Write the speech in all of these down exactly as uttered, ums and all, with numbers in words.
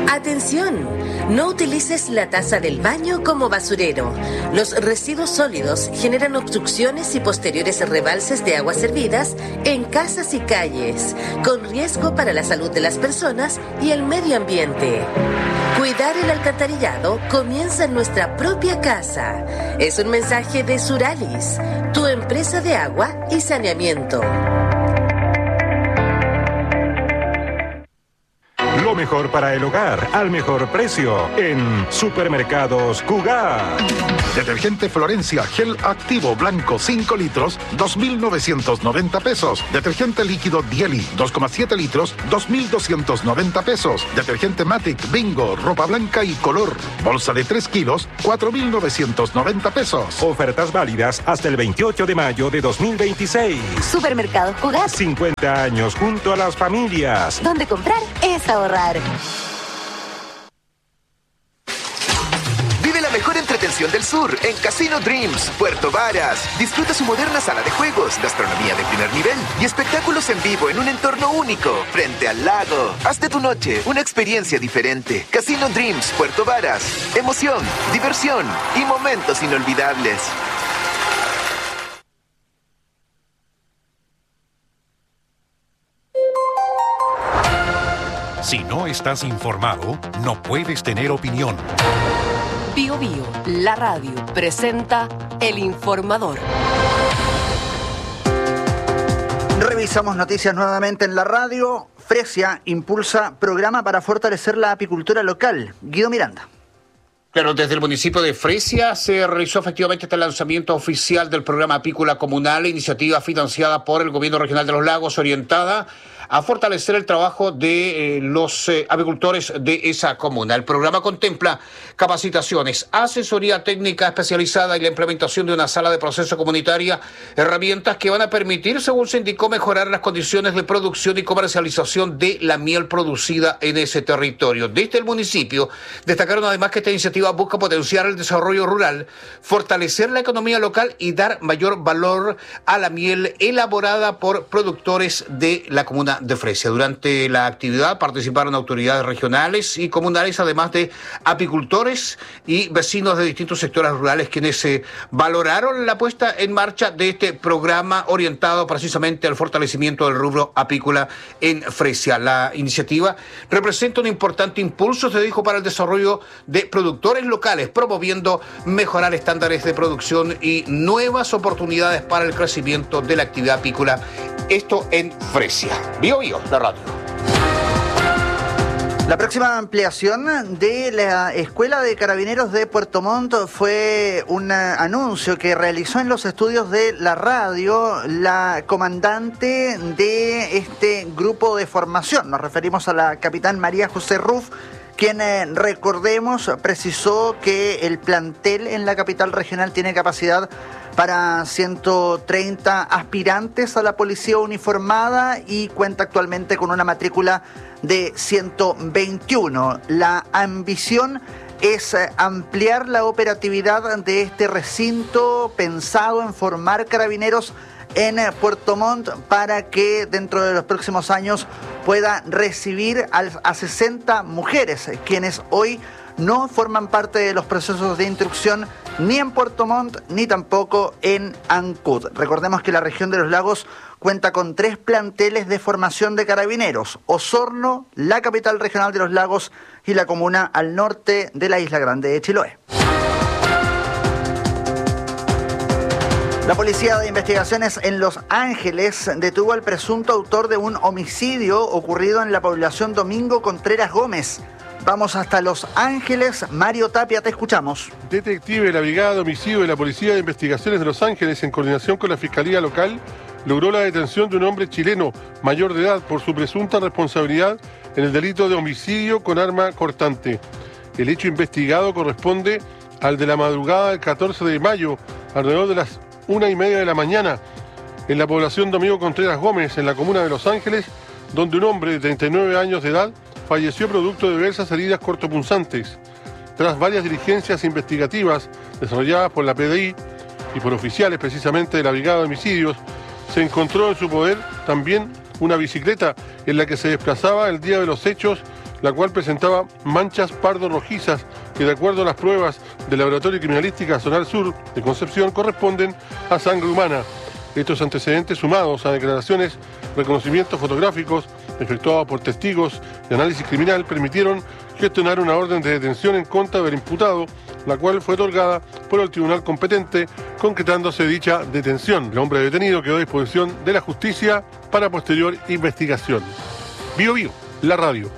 Atención, no utilices la taza del baño como basurero. Los residuos sólidos generan obstrucciones y posteriores rebalses de aguas servidas en casas y calles, con riesgo para la salud de las personas y el medio ambiente. Cuidar el alcantarillado comienza en nuestra propia casa. Es un mensaje de Suralis, tu empresa de agua y saneamiento. Lo mejor para el hogar, al mejor precio, en Supermercados Cugat. Detergente Florencia Gel Activo Blanco cinco litros, dos mil novecientos noventa pesos. Detergente líquido Dieli dos coma siete litros, dos mil doscientos noventa pesos. Detergente Matic Bingo Ropa Blanca y Color bolsa de tres kilos, cuatro mil novecientos noventa pesos. Ofertas válidas hasta el veintiocho de mayo de dos mil veintiséis. Supermercados Cugat. cincuenta años junto a las familias. Donde comprar es ahorrar. Vive la mejor entretención del sur en Casino Dreams, Puerto Varas. Disfruta su moderna sala de juegos, gastronomía de primer nivel y espectáculos en vivo en un entorno único, frente al lago. Haz de tu noche una experiencia diferente. Casino Dreams, Puerto Varas. Emoción, diversión y momentos inolvidables. Si no estás informado, no puedes tener opinión. Bio Bio, la radio, presenta El Informador. Revisamos noticias nuevamente en la radio. Fresia impulsa programa para fortalecer la apicultura local. Guido Miranda. Claro, desde el municipio de Fresia se realizó efectivamente este lanzamiento oficial del programa apícola comunal, iniciativa financiada por el Gobierno Regional de los Lagos, orientada a fortalecer el trabajo de eh, los eh, apicultores de esa comuna. El programa contempla capacitaciones, asesoría técnica especializada y la implementación de una sala de proceso comunitaria, herramientas que van a permitir, según se indicó, mejorar las condiciones de producción y comercialización de la miel producida en ese territorio. Desde el municipio destacaron además que esta iniciativa busca potenciar el desarrollo rural, fortalecer la economía local y dar mayor valor a la miel elaborada por productores de la comuna de Fresia. Durante la actividad participaron autoridades regionales y comunales, además de apicultores y vecinos de distintos sectores rurales, quienes eh, valoraron la puesta en marcha de este programa orientado precisamente al fortalecimiento del rubro apícola en Fresia. La iniciativa representa un importante impulso, se dijo, para el desarrollo de productores locales, promoviendo mejorar estándares de producción y nuevas oportunidades para el crecimiento de la actividad apícola. Esto en Fresia. Bio Bio, la radio. La próxima ampliación de la Escuela de Carabineros de Puerto Montt fue un anuncio que realizó en los estudios de la radio la comandante de este grupo de formación. Nos referimos a la capitán María José Ruff, quien, eh, recordemos, precisó que el plantel en la capital regional tiene capacidad para ciento treinta aspirantes a la policía uniformada y cuenta actualmente con una matrícula de ciento veintiuno. La ambición es ampliar la operatividad de este recinto pensado en formar carabineros en Puerto Montt para que dentro de los próximos años pueda recibir a sesenta mujeres, quienes hoy no forman parte de los procesos de instrucción ni en Puerto Montt ni tampoco en Ancud. Recordemos que la región de los lagos cuenta con tres planteles de formación de carabineros: Osorno, la capital regional de los lagos y la comuna al norte de la Isla Grande de Chiloé. La Policía de Investigaciones en Los Ángeles detuvo al presunto autor de un homicidio ocurrido en la población Domingo Contreras Gómez. Vamos hasta Los Ángeles. Mario Tapia, te escuchamos. Detective de la Brigada de Homicidio de la Policía de Investigaciones de Los Ángeles, en coordinación con la Fiscalía Local, logró la detención de un hombre chileno mayor de edad por su presunta responsabilidad en el delito de homicidio con arma cortante. El hecho investigado corresponde al de la madrugada del catorce de mayo, alrededor de las una y media de la mañana, en la población Domingo Contreras Gómez, en la comuna de Los Ángeles, donde un hombre de treinta y nueve años de edad falleció producto de diversas heridas cortopunzantes. Tras varias diligencias investigativas desarrolladas por la P D I y por oficiales precisamente de la Brigada de Homicidios, se encontró en su poder también una bicicleta en la que se desplazaba el día de los hechos la cual presentaba manchas pardo-rojizas que, de acuerdo a las pruebas del Laboratorio de Criminalística Zonal Sur de Concepción, corresponden a sangre humana. Estos antecedentes, sumados a declaraciones, reconocimientos fotográficos efectuados por testigos de análisis criminal, permitieron gestionar una orden de detención en contra del imputado, la cual fue otorgada por el tribunal competente, concretándose dicha detención. El hombre detenido quedó a disposición de la justicia para posterior investigación. Bio Bio, la radio.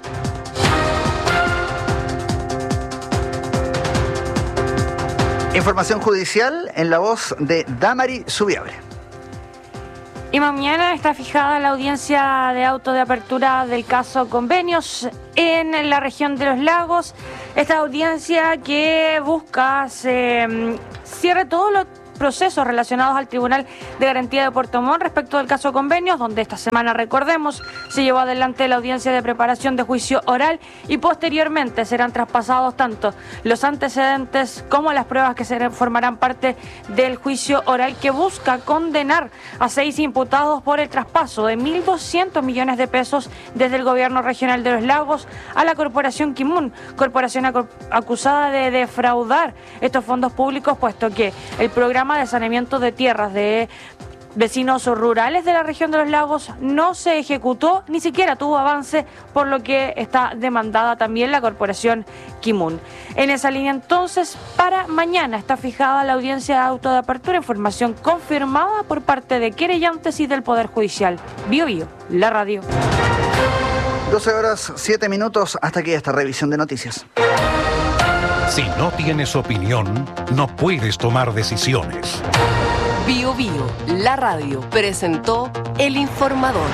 Información judicial en la voz de Damari Subiabre. Y mañana está fijada la audiencia de auto de apertura del caso Convenios en la región de los lagos. Esta audiencia que busca se cierre todos los procesos relacionados al Tribunal de Garantía de Puerto Montt respecto del caso Convenios, donde esta semana, recordemos, se llevó adelante la audiencia de preparación de juicio oral y posteriormente serán traspasados tanto los antecedentes como las pruebas que se formarán parte del juicio oral, que busca condenar a seis imputados por el traspaso de mil doscientos millones de pesos desde el gobierno regional de los lagos a la corporación Kimun, corporación acusada de defraudar estos fondos públicos, puesto que el programa de saneamiento de tierras de vecinos rurales de la región de los lagos no se ejecutó, ni siquiera tuvo avance, por lo que está demandada también la corporación Kimun. En esa línea, entonces, para mañana está fijada la audiencia de auto de apertura, información confirmada por parte de querellantes y del Poder Judicial. Bio Bio, la radio. doce horas, siete minutos, hasta aquí esta revisión de noticias. Si no tienes opinión, no puedes tomar decisiones. Bio Bio, la radio, presentó El Informador.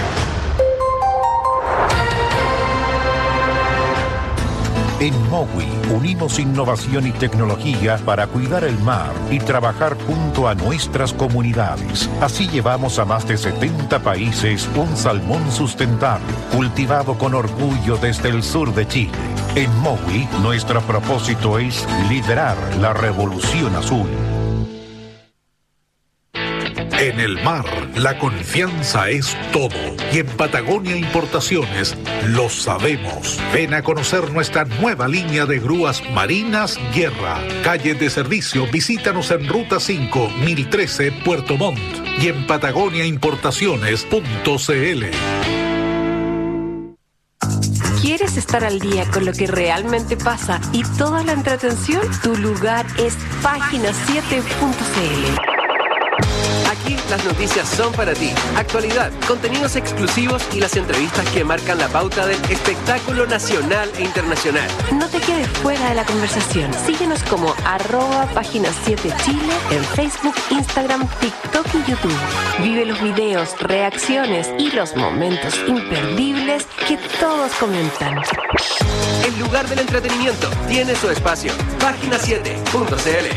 En Mowi unimos innovación y tecnología para cuidar el mar y trabajar junto a nuestras comunidades. Así llevamos a más de setenta países un salmón sustentable, cultivado con orgullo desde el sur de Chile. En Mowi, nuestro propósito es liderar la revolución azul. En el mar, la confianza es todo. Y en Patagonia Importaciones lo sabemos. Ven a conocer nuestra nueva línea de grúas marinas Guerra. Calle de servicio, visítanos en Ruta cinco, mil trece, Puerto Montt. Y en patagonia importaciones punto c l. ¿Quieres estar al día con lo que realmente pasa y toda la entretención? Tu lugar es página siete punto c l. Aquí las noticias son para ti. Actualidad, contenidos exclusivos y las entrevistas que marcan la pauta del espectáculo nacional e internacional. No te quedes fuera de la conversación. Síguenos como arroba página siete Chile en Facebook, Instagram, TikTok y YouTube. Vive los videos, reacciones y los momentos imperdibles que todos comentan. El lugar del entretenimiento tiene su espacio. página siete punto c l.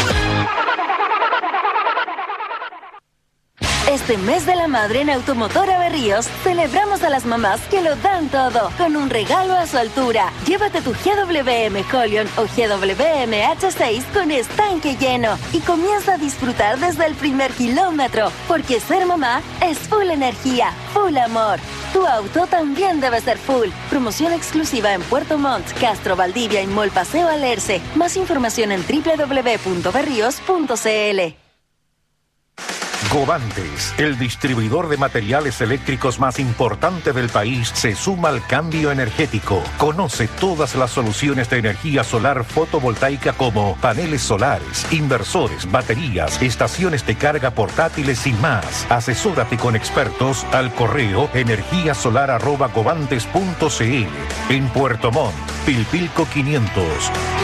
Este mes de la madre en Automotora Berríos celebramos a las mamás que lo dan todo con un regalo a su altura. Llévate tu G W M Collion o G W M H seis con estanque lleno y comienza a disfrutar desde el primer kilómetro, porque ser mamá es full energía, full amor. Tu auto también debe ser full. Promoción exclusiva en Puerto Montt, Castro, Valdivia y Mall Paseo Alerce. Más información en doble u doble u doble u punto berríos punto c l. Govantes, el distribuidor de materiales eléctricos más importante del país, se suma al cambio energético. Conoce todas las soluciones de energía solar fotovoltaica como paneles solares, inversores, baterías, estaciones de carga portátiles y más. Asesórate con expertos al correo energíasolar arroba govantes punto c l. En Puerto Montt, Pilpilco quinientos.